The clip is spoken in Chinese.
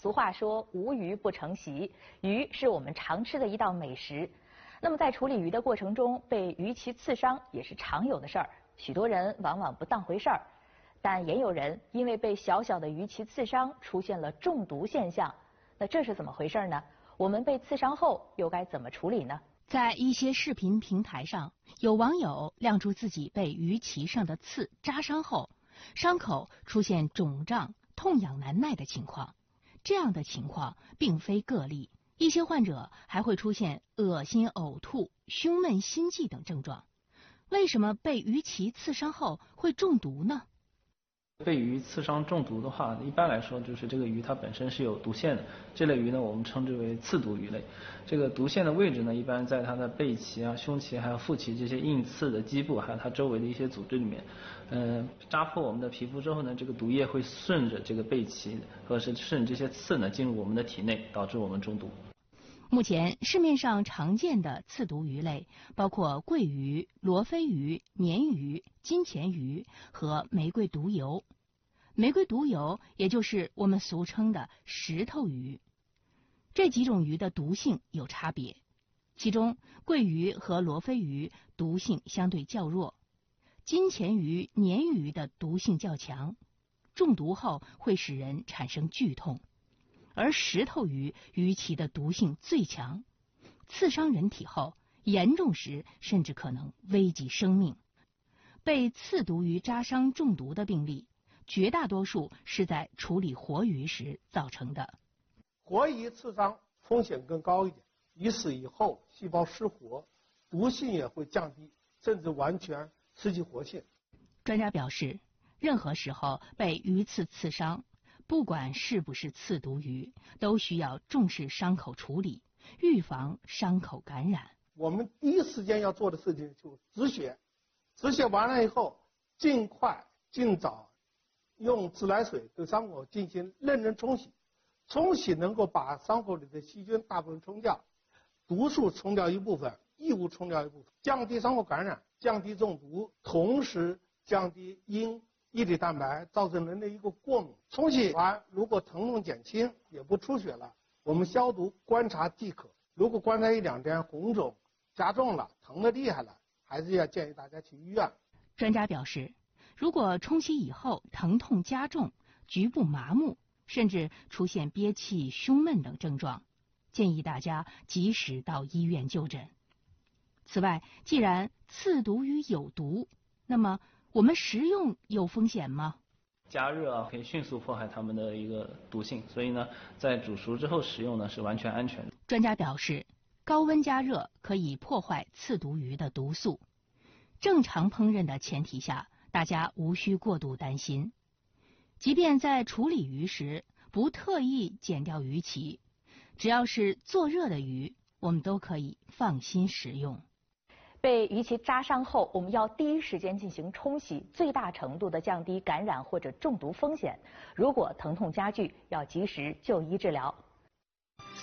俗话说无鱼不成席，鱼是我们常吃的一道美食。那么在处理鱼的过程中，被鱼鳍刺伤也是常有的事儿，许多人往往不当回事儿。但也有人因为被小小的鱼鳍刺伤，出现了中毒现象。那这是怎么回事呢？我们被刺伤后又该怎么处理呢？ 在一些视频平台上，有网友亮出自己被鱼鳍上的刺扎伤后，伤口出现肿胀、痛痒难耐的情况。这样的情况并非个例，一些患者还会出现恶心、呕吐、胸闷、心悸等症状。为什么被鱼鳍刺伤后会中毒呢？ 被鱼刺伤中毒的话，一般来说就是这个鱼它本身是有毒腺的，这类鱼呢我们称之为刺毒鱼类。这个毒腺的位置呢，一般在它的背鳍啊、胸鳍还有腹鳍这些硬刺的基部，还有它周围的一些组织里面。扎破我们的皮肤之后呢，这个毒液会顺着这个背鳍或者是顺着这些刺呢进入我们的体内，导致我们中毒。 目前市面上常见的刺毒鱼类包括桂鱼、罗非鱼、鲶鱼、金钱鱼和玫瑰毒油。玫瑰毒油也就是我们俗称的石头鱼。这几种鱼的毒性有差别，其中桂鱼和罗非鱼毒性相对较弱，金钱鱼、鲶鱼的毒性较强，中毒后会使人产生剧痛。而石头鱼鱼鳍的毒性最强，刺伤人体后，严重时甚至可能危及生命。被刺毒鱼扎伤中毒的病例，绝大多数是在处理活鱼时造成的。 活鱼刺伤风险更高一点，鱼死以后细胞失活，毒性也会降低，甚至完全失去活性。 专家表示，任何时候被鱼刺刺伤，不管是不是刺毒鱼，都需要重视伤口处理，预防伤口感染。 我们第一时间要做的事情就是止血，止血完了以后，尽快尽早用自来水对伤口进行认真冲洗，冲洗能够把伤口里的细菌大部分冲掉，毒素冲掉一部分，异物冲掉一部分，降低伤口感染，降低中毒，同时降低因液体蛋白造成人的一个过敏。冲洗完，如果疼痛减轻，也不出血了，我们消毒观察即可。如果观察1-2天红肿加重了，疼得厉害了，还是要建议大家去医院。 专家表示，如果冲洗以后疼痛加重、局部麻木，甚至出现憋气、胸闷等症状，建议大家及时到医院就诊。此外，既然刺毒鱼有毒，那么我们食用有风险吗？ 加热可以迅速破坏它们的一个毒性，所以呢，在煮熟之后食用呢是完全安全的。 专家表示，高温加热可以破坏刺毒鱼的毒素。正常烹饪的前提下，大家无需过度担心。即便在处理鱼时不特意剪掉鱼鳍，只要是做热的鱼，我们都可以放心食用。 被鱼鳍扎伤后，我们要第一时间进行冲洗，最大程度的降低感染或者中毒风险。如果疼痛加剧，要及时就医治疗。